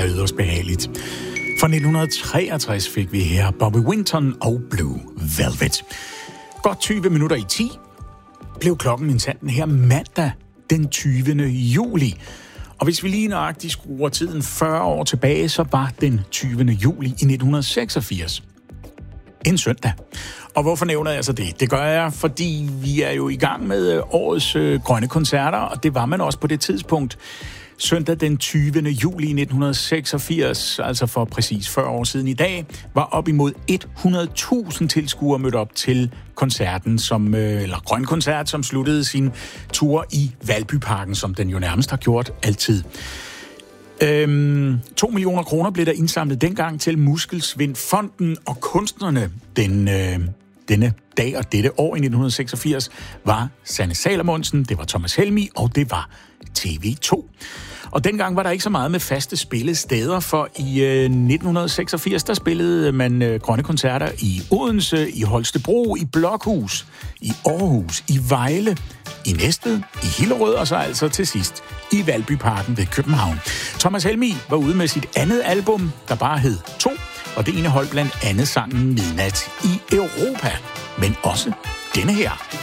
er yderst behageligt. Fra 1963 fik vi her Bobby Winton og Blue Velvet. Godt 20 minutter i 10 blev klokken mindsanden her mandag den 20. juli. Og hvis vi lige nøjagtigt skruer tiden 40 år tilbage, så var den 20. juli i 1986 en søndag. Og hvorfor nævner jeg så det? Det gør jeg, fordi vi er jo i gang med årets grønne koncerter, og det var man også på det tidspunkt. Søndag den 20. juli 1986, altså for præcis 40 år siden i dag, var op imod 100.000 tilskuere mødt op til koncerten, eller grøn koncert, som sluttede sin tur i Valbyparken, som den jo nærmest har gjort altid. 2 millioner kroner blev der indsamlet dengang til Muskelsvindfonden, og kunstnerne denne dag og dette år i 1986 var Sanne Salomonsen, det var Thomas Helmig, og det var TV2. Og dengang var der ikke så meget med faste spillesteder, for i 1986, der spillede man grønne koncerter i Odense, i Holstebro, i Blokhus, i Aarhus, i Vejle, i Næstved, i Hillerød, og så altså til sidst i Valbyparken ved København. Thomas Helmig var ude med sit andet album, der bare hed 2, og det indeholdt blandt andet sangen Midnat i Europa, men også denne her.